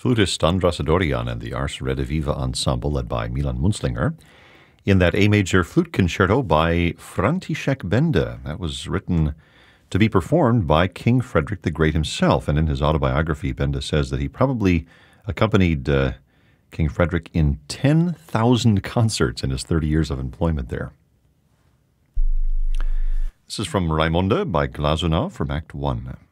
flutist Andras Adorian and the Ars Rediviva Ensemble led by Milan Munzlinger in that A major flute concerto by František Benda. That was written to be performed by King Frederick the Great himself. And in his autobiography, Benda says that he probably accompanied King Frederick in 10,000 concerts in his 30 years of employment there. This is from Raimonda by Glazunov from Act 1.